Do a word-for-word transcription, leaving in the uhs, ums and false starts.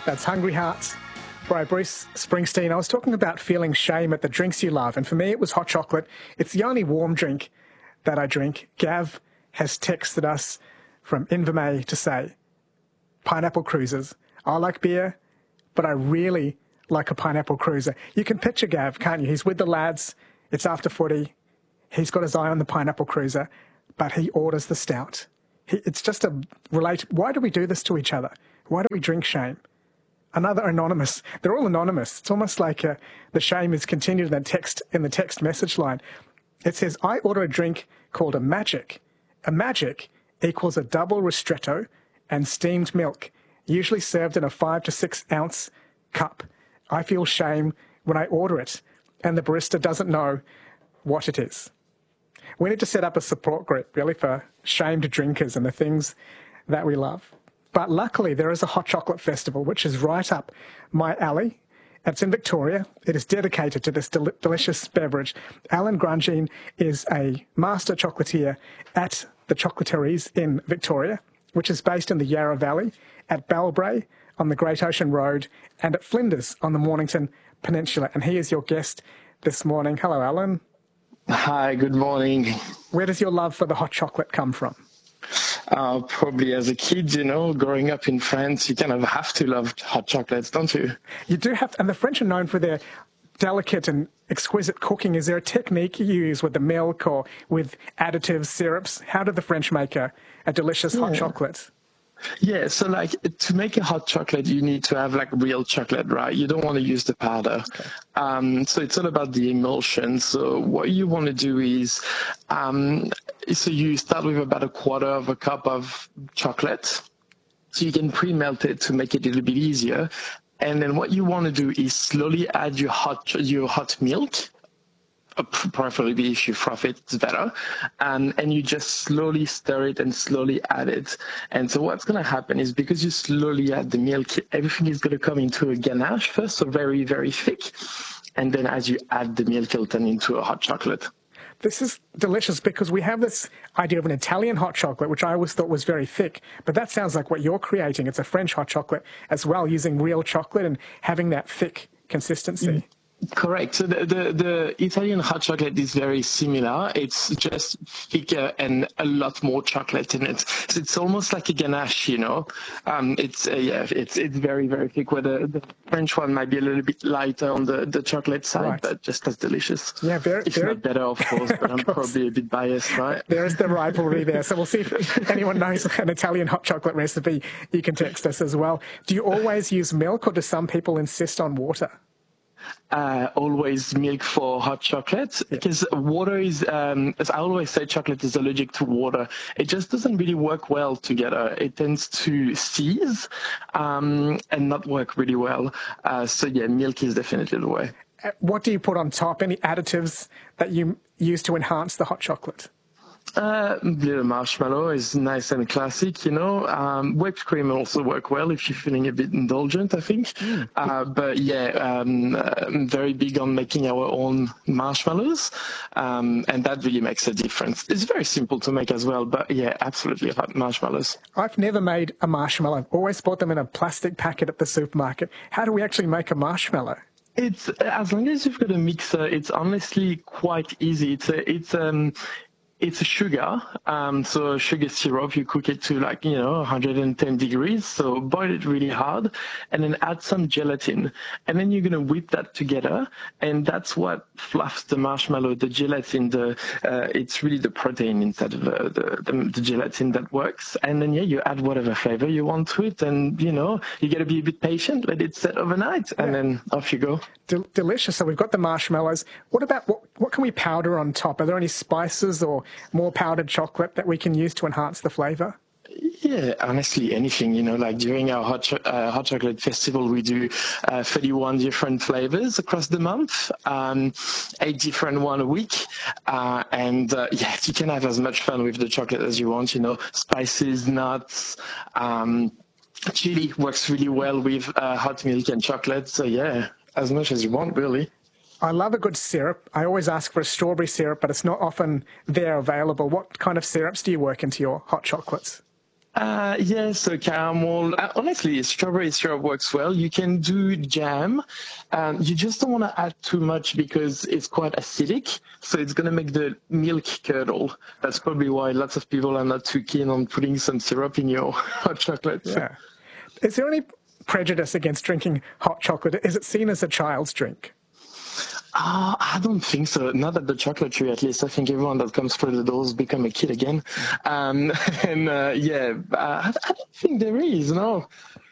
That's Hungry Hearts by Bruce Springsteen. I was talking about feeling shame at the drinks you love, and for me it was hot chocolate. It's the only warm drink that I drink. Gav has texted us from Invermay to say, pineapple cruisers. I like beer, but I really like a pineapple cruiser. You can picture Gav, can't you? He's with the lads. It's after footy. He's got his eye on the pineapple cruiser, but he orders the stout. He, it's just a relate. Why do we do this to each other? Why do we drink shame? Another anonymous. They're all anonymous. It's almost like uh, the shame is continued in the text in the text message line. It says, I order a drink called a Magic. A Magic equals a double ristretto and steamed milk, usually served in a five to six ounce cup. I feel shame when I order it, and the barista doesn't know what it is. We need to set up a support group, really, for shamed drinkers and the things that we love. But luckily, there is a hot chocolate festival, which is right up my alley. It's in Victoria. It is dedicated to this del- delicious beverage. Alan Grungin is a master chocolatier at the Chocolateries in Victoria, which is based in the Yarra Valley, at Bellbrae on the Great Ocean Road, and at Flinders on the Mornington Peninsula. And he is your guest this morning. Hello, Alan. Hi, good morning. Where does your love for the hot chocolate come from? Uh, probably as a kid, you know, growing up in France, you kind of have to love hot chocolates, don't you? You do have to, and the French are known for their delicate and exquisite cooking. Is there a technique you use with the milk or with additives, syrups? How do the French make a, a delicious hot yeah. chocolate? Yeah, so like to make a hot chocolate, you need to have like real chocolate, right? You don't want to use the powder. Okay. Um, so it's all about the emulsion. So what you want to do is, um, so you start with about a quarter of a cup of chocolate. So you can pre-melt it to make it a little bit easier. And then what you want to do is slowly add your hot your hot milk. Preferably if you froth it, it's better. Um, and you just slowly stir it and slowly add it. And so what's going to happen is because you slowly add the milk, everything is going to come into a ganache first, so very, very thick. And then as you add the milk, it'll turn into a hot chocolate. This is delicious because we have this idea of an Italian hot chocolate, which I always thought was very thick. But that sounds like what you're creating. It's a French hot chocolate as well, using real chocolate and having that thick consistency. Mm. Correct. So the, the, the Italian hot chocolate is very similar. It's just thicker and a lot more chocolate in it. So it's almost like a ganache, you know. Um, it's uh, yeah, it's it's very very thick. Where the, the French one might be a little bit lighter on the, the chocolate side, right. But just as delicious. Yeah, very. If very... not better, of course. But I'm course. probably a bit biased, right? There is the rivalry there. So we'll see if anyone knows an Italian hot chocolate recipe. You can text us as well. Do you always use milk, or do some people insist on water? Uh, always milk for hot chocolate, because yeah. water is, um, as I always say, chocolate is allergic to water. It just doesn't really work well together. It tends to seize um, and not work really well. Uh, so yeah, milk is definitely the way. What do you put on top? Any additives that you use to enhance the hot chocolate? Uh, little marshmallow is nice and classic, you know. Um, whipped cream also work well if you're feeling a bit indulgent, I think. Mm. Uh, but yeah, um, I'm very big on making our own marshmallows, um, and that really makes a difference. It's very simple to make as well, but yeah, absolutely hot marshmallows. I've never made a marshmallow. I've always bought them in a plastic packet at the supermarket. How do we actually make a marshmallow? It's as long as you've got a mixer, it's honestly quite easy. It's a, it's um. It's a sugar, um, so sugar syrup, you cook it to like, you know, one hundred ten degrees, so boil it really hard, and then add some gelatin. And then you're going to whip that together, and that's what fluffs the marshmallow, the gelatin, the uh, it's really the protein inside of the, the, the, the gelatin that works. And then, yeah, you add whatever flavor you want to it, and, you know, you got to be a bit patient, let it set overnight, and yeah. then off you go. Del- delicious. So we've got the marshmallows. What about, what, what can we powder on top? Are there any spices or more powdered chocolate that we can use to enhance the flavor? Yeah, honestly, anything, you know, like during our hot, cho- uh, hot chocolate festival, we do uh, thirty-one different flavors across the month, um, eight different one a week. Uh, and uh, yeah, you can have as much fun with the chocolate as you want, you know, spices, nuts, um, chili works really well with uh, hot milk and chocolate. So yeah, as much as you want, really. I love a good syrup. I always ask for a strawberry syrup, but it's not often there available. What kind of syrups do you work into your hot chocolates? Uh, yeah, so caramel. Uh, honestly, strawberry syrup works well. You can do jam. Um, you just don't want to add too much because it's quite acidic. So it's going to make the milk curdle. That's probably why lots of people are not too keen on putting some syrup in your hot chocolate. Yeah. Is there any prejudice against drinking hot chocolate? Is it seen as a child's drink? Uh, I don't think so. Not at the chocolate tree, at least. I think everyone that comes through the doors become a kid again. Um, and uh, yeah, uh, I, I don't think there is, no.